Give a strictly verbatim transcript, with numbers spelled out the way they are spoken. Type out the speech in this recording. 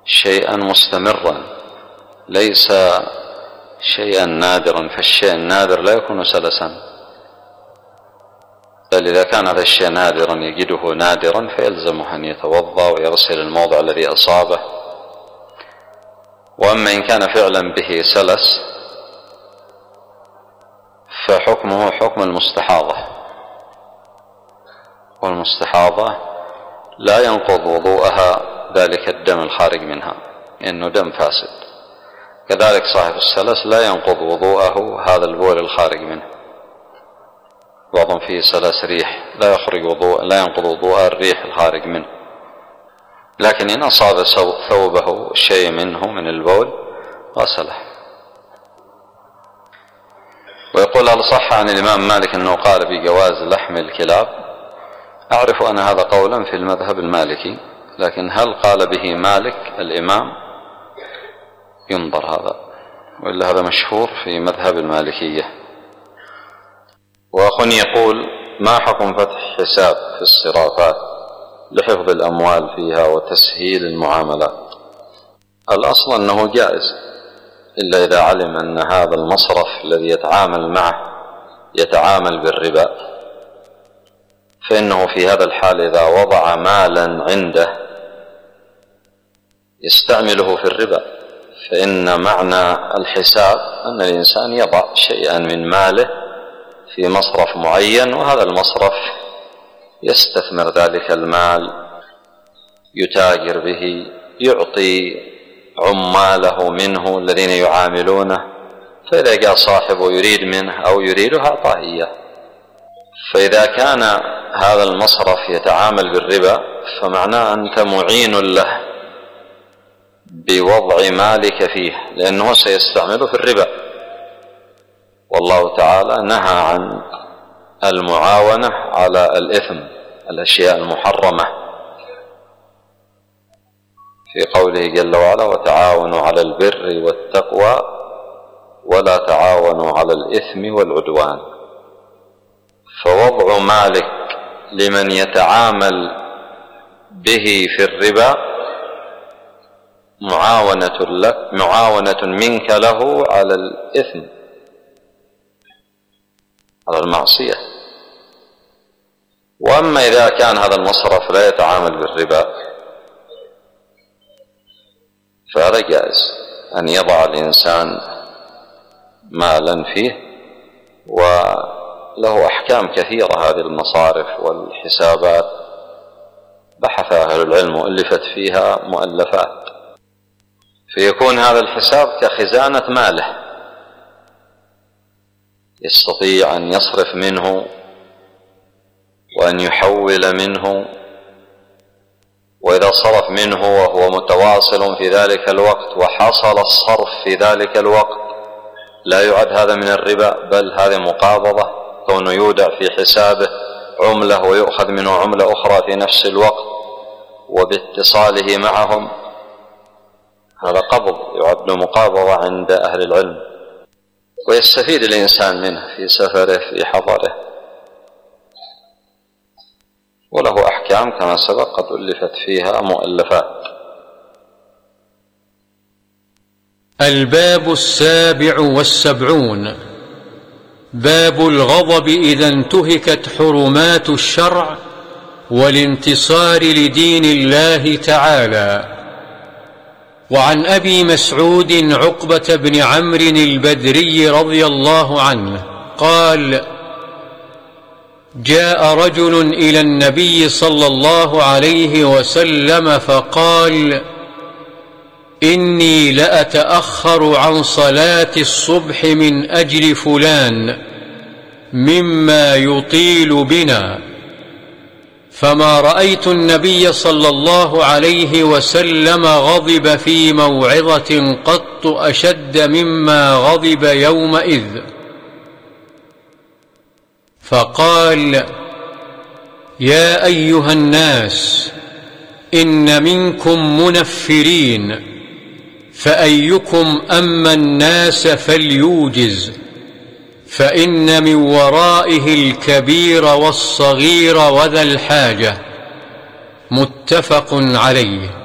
شيئا مستمرا ليس شيئا نادرا، فالشيء النادر لا يكون سلسا، بل إذا كان هذا الشيء نادرا يجده نادرا فيلزمه أن يتوضأ ويغسل الموضع الذي أصابه. وأما إن كان فعلا به سلس فحكمه حكم المستحاضة، والمستحاضة لا ينقض وضوءها ذلك الدم الخارج منها إنه دم فاسد، كذلك صاحب السلس لا ينقض وضوءه هذا البول الخارج منه. بعضهم فيه سلس ريح لا يخرج وضوء لا ينقض وضوءه الريح الخارج منه، لكن إن أصاب ثوبه شيء منه من البول غسله. ويقول هل صح عن الإمام مالك أنه قال بجواز لحم الكلاب؟ أعرف أن هذا قولا في المذهب المالكي، لكن هل قال به مالك الإمام ينظر هذا، وإلا هذا مشهور في مذهب المالكية. وأخ يقول ما حكم فتح حساب في الصرافات لحفظ الأموال فيها وتسهيل المعاملات؟ الأصل أنه جائز، إلا إذا علم أن هذا المصرف الذي يتعامل معه يتعامل بالربا، فإنه في هذا الحال إذا وضع مالا عنده يستعمله في الربا، فإن معنى الحساب أن الإنسان يضع شيئا من ماله في مصرف معين، وهذا المصرف يستثمر ذلك المال، يتاجر به، يعطي عماله منه الذين يعاملونه، فإذا جاء صاحبه يريد منه أو يريده أعطاه إياه. فإذا كان هذا المصرف يتعامل بالربا فمعناه أنت معين له بوضع مالك فيه، لأنه سيستعمله في الربا، والله تعالى نهى عن المعاونة على الإثم، الأشياء المحرمة، في قوله جل وعلا وتعاونوا على البر والتقوى ولا تعاونوا على الإثم والعدوان. فوضع مالك لمن يتعامل به في الربا معاونة لك معاونة منك له على الإثم، على المعصية. وأما إذا كان هذا المصرف لا يتعامل بالربا فهذا جائز أن يضع الإنسان مالا فيه، وله أحكام كثيرة هذه المصارف والحسابات، بحث أهل العلم وألفت فيها مؤلفات، فيكون هذا الحساب كخزانة ماله يستطيع أن يصرف منه وأن يحول منه، وإذا صرف منه وهو متواصل في ذلك الوقت وحصل الصرف في ذلك الوقت لا يعد هذا من الربا، بل هذه مقابضة، كونه يودع في حسابه عملة ويؤخذ منه عملة أخرى في نفس الوقت وباتصاله معهم، هذا قبض يعد مقابضة عند أهل العلم، ويستفيد الإنسان منه في سفره في حضره، وله أحكام كما سبق قد ألفت فيها مؤلفات. الباب السابع والسبعون، باب الغضب إذا انتهكت حرمات الشرع والانتصار لدين الله تعالى. وعن أبي مسعود عقبة بن عمرو البدري رضي الله عنه قال: جاء رجل إلى النبي صلى الله عليه وسلم فقال: إني لأتأخر عن صلاة الصبح من أجل فلان مما يطيل بنا، فما رأيت النبي صلى الله عليه وسلم غضب في موعظة قط أشد مما غضب يومئذ، فقال: يا أيها الناس إن منكم منفرين، فأيكم أما الناس فليوجز، فإن من ورائه الكبير والصغير وذا الحاجة. متفق عليه.